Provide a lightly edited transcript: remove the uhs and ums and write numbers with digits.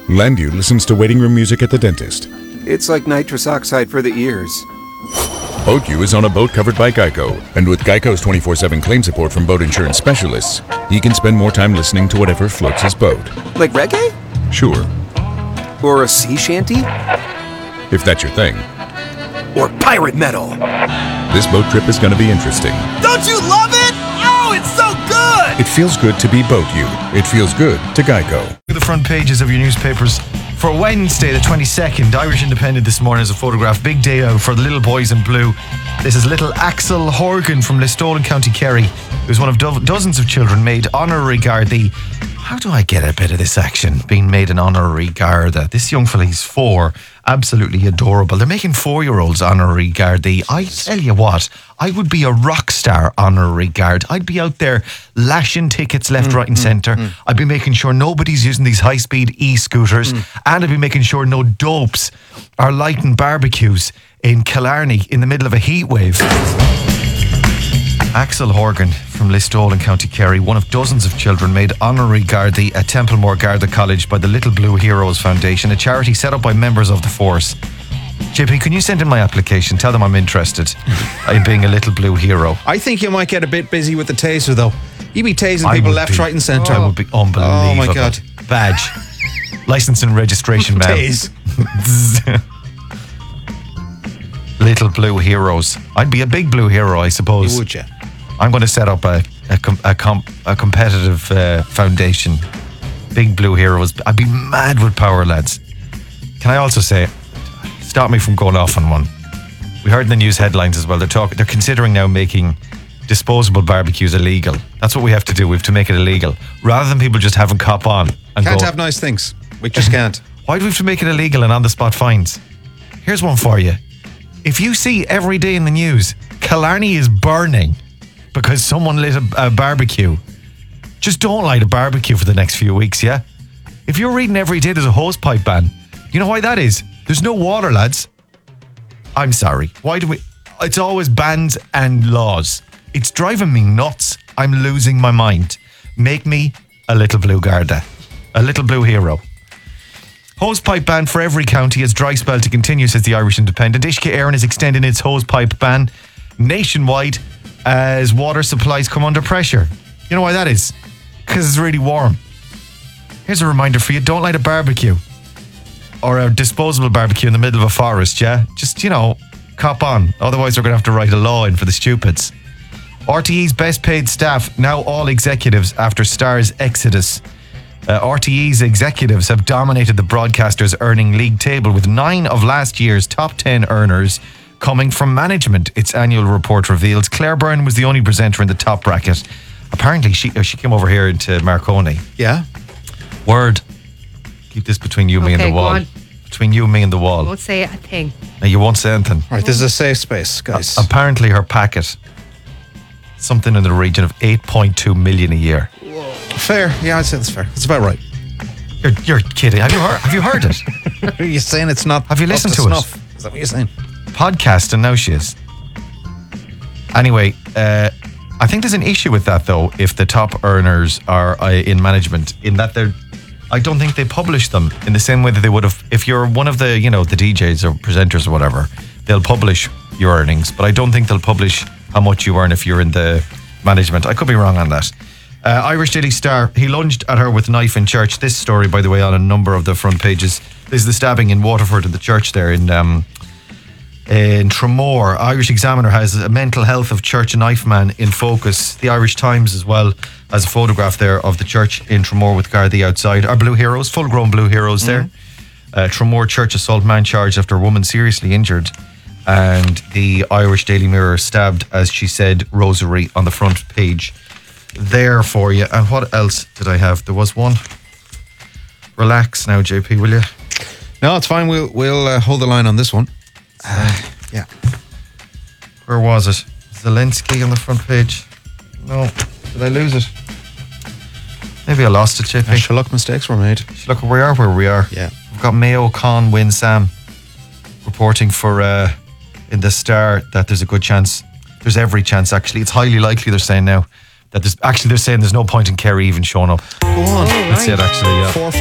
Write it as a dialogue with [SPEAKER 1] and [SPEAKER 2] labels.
[SPEAKER 1] Landu listens to waiting room music at the dentist.
[SPEAKER 2] It's like nitrous oxide for the ears.
[SPEAKER 1] BoatU is on a boat covered by Geico, and with Geico's 24/7 claim support from boat insurance specialists, he can spend more time listening to whatever floats his boat.
[SPEAKER 2] Like reggae?
[SPEAKER 1] Sure,
[SPEAKER 2] Or a sea shanty?
[SPEAKER 1] if that's your thing.
[SPEAKER 2] Or pirate metal?
[SPEAKER 1] This boat trip is going to be interesting.
[SPEAKER 3] Don't you love it? Oh, it's so good!
[SPEAKER 1] It feels good to be BoatU. It feels good to Geico.
[SPEAKER 4] Look at the front pages of your newspapers. For Wednesday, the 22nd, Irish Independent this morning is a photograph. Big day out for the little boys in blue. This is little Axel Horgan from Listowel, County Kerry, who's one of dozens of children made honorary Gardaí. How do I get a bit of this action, being made an honorary Garda? This young fella, he's 4, absolutely adorable. They're making 4-year-olds honorary Gardaí. I tell you what, I would be a rock star honorary guard. I'd be out there lashing tickets left, right and centre. I'd be making sure nobody's using these high-speed e-scooters, and I'd be making sure no dopes are lighting barbecues in Killarney in the middle of a heat wave. Axel Horgan from Listowel in County Kerry, one of dozens of children made honorary Gardaí at Templemore Garda College by the Little Blue Heroes Foundation, a charity set up by members of the force. JP, can you send in my application? Tell them I'm interested in being a Little Blue Hero.
[SPEAKER 5] I think you might get a bit busy with the taser, though. You'd be tasing people left, right and centre.
[SPEAKER 4] I would be unbelievable.
[SPEAKER 5] Oh, my God.
[SPEAKER 4] Badge. Licence and registration, ma'am.
[SPEAKER 5] Tase.
[SPEAKER 4] Little Blue Heroes. I'd be a big blue hero, I suppose.
[SPEAKER 5] Would you?
[SPEAKER 4] I'm going to set up a competitive foundation. Big Blue Heroes. I'd be mad with power, lads. Can I also say, stop me from going off on one. We heard in the news headlines as well. They're considering now making disposable barbecues illegal. That's what we have to do. We have to make it illegal, rather than people just having cop on and
[SPEAKER 5] Can't
[SPEAKER 4] go,
[SPEAKER 5] have nice things. We just can't.
[SPEAKER 4] Why do we have to make it illegal and on the spot fines? Here's one for you. If you see every day in the news, Killarney is burning because someone lit a barbecue, just don't light a barbecue for the next few weeks, yeah? If you're reading every day there's a hosepipe ban, you know why that is? There's no water, lads. I'm sorry. Why do we... It's always bans and laws. It's driving me nuts. I'm losing my mind. Make me a Little Blue Garda. A Little Blue Hero. Hosepipe ban for every county as dry spell to continue, says the Irish Independent. Uisce Éireann is extending its hosepipe ban nationwide as water supplies come under pressure. You know why that is? Because it's really warm. Here's a reminder for you. Don't light a barbecue or a disposable barbecue in the middle of a forest, yeah? Just, cop on. Otherwise, we're going to have to write a law in for the stupids. RTE's best paid staff, now all executives after Star's exodus. RTE's executives have dominated the broadcaster's earning league table, with 9 of last year's top 10 earners coming from management, its annual report reveals. Claire Byrne was the only presenter in the top bracket. Apparently, she came over here into Marconi.
[SPEAKER 5] Yeah.
[SPEAKER 4] Word. Keep this between you, me and the
[SPEAKER 6] go
[SPEAKER 4] wall.
[SPEAKER 6] on.
[SPEAKER 4] Between you, me and the wall.
[SPEAKER 6] Won't say a thing.
[SPEAKER 4] Now, you won't say anything.
[SPEAKER 5] Right, this is a safe space, guys.
[SPEAKER 4] Apparently, her packet, something in the region of 8.2 million a year.
[SPEAKER 5] Fair. Yeah, I'd say that's fair. It's about right.
[SPEAKER 4] You're kidding. Have you heard it?
[SPEAKER 5] Are you saying it's not?
[SPEAKER 4] Have you listened to
[SPEAKER 5] snuff?
[SPEAKER 4] it?
[SPEAKER 5] Is that what you're saying?
[SPEAKER 4] Podcasting, now she is. Anyway, I think there's an issue with that, though, if the top earners are in management, in that I don't think they publish them in the same way that they would have. If you're one of the, the DJs or presenters or whatever, they'll publish your earnings, but I don't think they'll publish how much you earn if you're in the management. I could be wrong on that. Irish Daily Star, he lunged at her with knife in church. This story, by the way, on a number of the front pages. This is the stabbing in Waterford in the church there in Tramore. Irish Examiner has a mental health of church knife man in focus. The Irish Times as well has a photograph there of the church in Tramore with Gardaí outside. Our blue heroes, full-grown blue heroes there. Tramore church assault, man charged after a woman seriously injured. And the Irish Daily Mirror stabbed, as she said, rosary on the front page there for you. And what else did I have? There was one. Relax now, JP, will you?
[SPEAKER 5] No, it's fine. We'll hold the line on this one. Yeah.
[SPEAKER 4] Where was it? Zelensky on the front page? No. Did I lose it? Maybe I lost it, JP.
[SPEAKER 5] Sherlock, mistakes were made.
[SPEAKER 4] Look, we are where we are.
[SPEAKER 5] Yeah.
[SPEAKER 4] We've got Mayo, Con, Win, Sam reporting for in the Star that there's a good chance. There's every chance, actually. It's highly likely, they're saying now, that they're saying there's no point in Kerry even showing up.
[SPEAKER 5] Go on.
[SPEAKER 4] That's it, actually, yeah.